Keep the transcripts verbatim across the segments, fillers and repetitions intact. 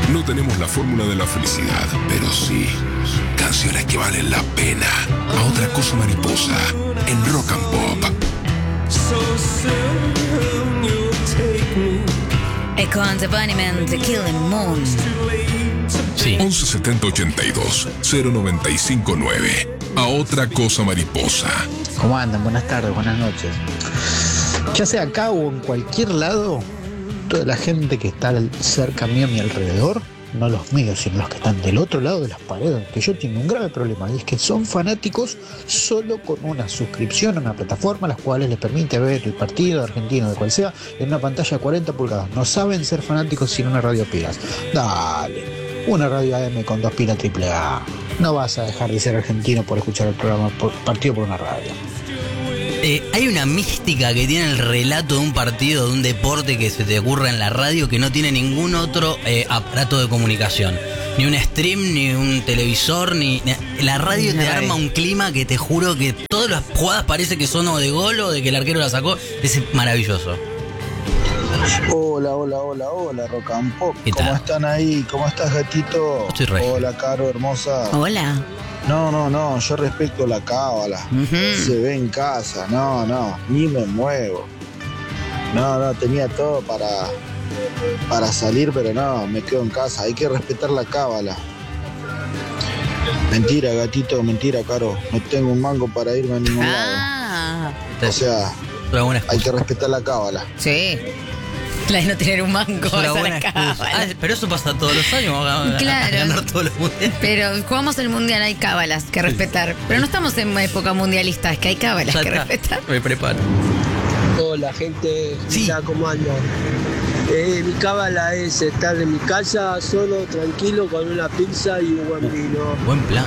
No tenemos la fórmula de la felicidad, pero sí canciones que valen la pena. A otra cosa mariposa en Rock and Pop. Eco and the Bunnymen, The Killing Moon. Sí. once setenta ochenta y dos cero noventa y cinco nueve. A otra cosa mariposa. ¿Cómo andan? Buenas tardes, buenas noches. Ya sea acá o en cualquier lado, toda la gente que está cerca mío a mi alrededor, no los míos, sino los que están del otro lado de las paredes, que yo tengo un grave problema, y es que son fanáticos solo con una suscripción a una plataforma, las cuales les permite ver el partido argentino, de cual sea, en una pantalla de cuarenta pulgadas. No saben ser fanáticos sin una radio pilas. Dale, una radio A M con dos pilas triple A. No vas a dejar de ser argentino por escuchar el programa por, partido por una radio. Eh, hay una mística que tiene el relato de un partido, de un deporte que se te ocurra en la radio que no tiene ningún otro eh, aparato de comunicación. Ni un stream, ni un televisor, ni... ni la radio te arma un clima que te juro que todas las jugadas parece que son o de gol o de que el arquero la sacó. Es maravilloso. Hola, hola, hola, hola, Rock and Pop. ¿Qué tal? ¿Cómo están ahí? ¿Cómo estás, gatito? Estoy re. Hola, Caro, hermosa. Hola. No, no, no, yo respeto la cábala. Uh-huh. Se ve en casa, no, no, ni me muevo. No, no, tenía todo para, para salir, pero no, me quedo en casa. Hay que respetar la cábala. Mentira, gatito, mentira, Caro. No tengo un mango para irme a ningún Ah, lado. O sea, Una buena hay excusa. que respetar la cábala. sí. La de no tener un mango, Es una esa buena la excusa. cábala. Ah, pero eso pasa todos los años. Vamos a, a- Claro. a ganar todos los mundiales. Pero jugamos el mundial, hay cábalas que respetar. Pero no estamos en época mundialista, es que hay cábalas Ya que está. respetar. Me preparo. Hola gente, Sí. ya cómo andan. Eh, mi cábala es estar en mi casa solo, tranquilo, con una pizza y un buen vino. Buen plan.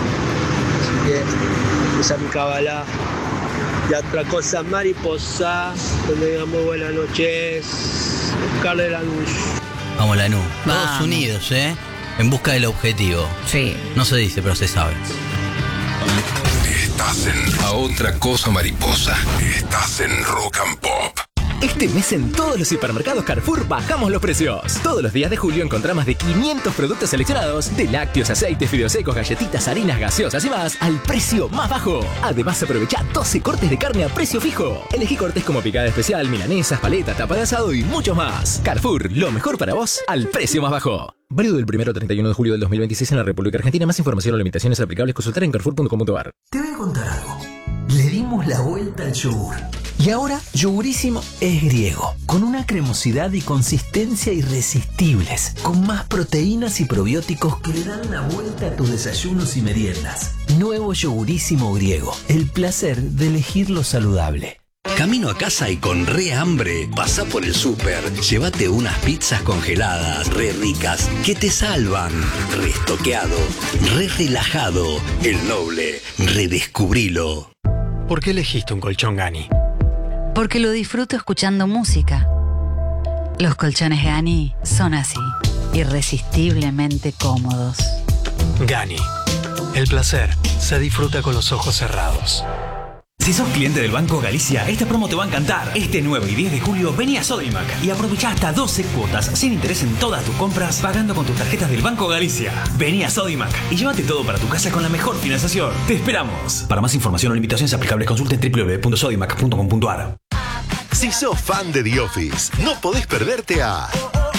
Así que esa es mi cábala. Y otra cosa, mariposa, donde digamos buenas noches. Oscar de Lanús. Vamos, Lanú. Todos Vamos. unidos, ¿eh? En busca del objetivo. Sí. No se dice, pero se sabe. Estás en A otra cosa mariposa. Estás en Rock and Pop. Este mes en todos los supermercados Carrefour bajamos los precios. Todos los días de julio encontrás más de quinientos productos seleccionados, de lácteos, aceites, fideos secos, galletitas, harinas, gaseosas y más, al precio más bajo. Además, aprovecha doce cortes de carne a precio fijo. Elegí cortes como picada especial, milanesas, paletas, tapa de asado y muchos más. Carrefour, lo mejor para vos, al precio más bajo. Válido del primero al treinta y uno de julio del dos mil veintiséis en la República Argentina. Más información o limitaciones aplicables consultar en carrefour punto com punto a r. Te voy a contar algo. Le dimos la vuelta al yogur. Y ahora, Yogurísimo es griego, con una cremosidad y consistencia irresistibles, con más proteínas y probióticos que le dan la vuelta a tus desayunos y meriendas. Nuevo Yogurísimo griego, el placer de elegir lo saludable. Camino a casa y con re hambre, pasá por el súper, llévate unas pizzas congeladas, re ricas, que te salvan. Re estoqueado, re relajado, el noble, redescubrilo. ¿Por qué elegiste un colchón Gani? Porque lo disfruto escuchando música. Los colchones Gani son así, irresistiblemente cómodos. Gani. El placer se disfruta con los ojos cerrados. Si sos cliente del Banco Galicia, esta promo te va a encantar. Este nueve y diez de julio vení a Sodimac y aprovechá hasta doce cuotas sin interés en todas tus compras pagando con tus tarjetas del Banco Galicia. Vení a Sodimac y llévate todo para tu casa con la mejor financiación. ¡Te esperamos! Para más información o limitaciones aplicables consulte en doble u doble u doble u punto sodimac punto com punto a r. Si sos fan de The Office, no podés perderte a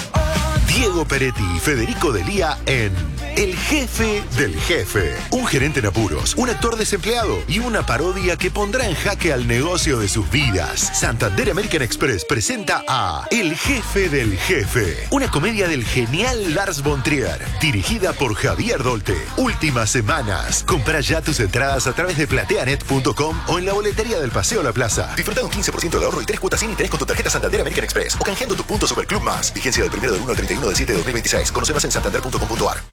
Diego Peretti y Federico Delía en El Jefe del Jefe. Un gerente en apuros, un actor desempleado y una parodia que pondrá en jaque al negocio de sus vidas. Santander American Express presenta a El Jefe del Jefe, una comedia del genial Lars von Trier, dirigida por Javier Dolte. Últimas semanas. Comprá ya tus entradas a través de plateanet punto com o en la boletería del Paseo La Plaza. Disfruta de un quince por ciento de ahorro y tres cuotas sin interés con tu tarjeta Santander American Express o canjeando tus puntos Superclub Más. Vigencia del primero del uno al treinta y uno del siete de dos mil veintiséis. Conoce más en santander punto com punto a r.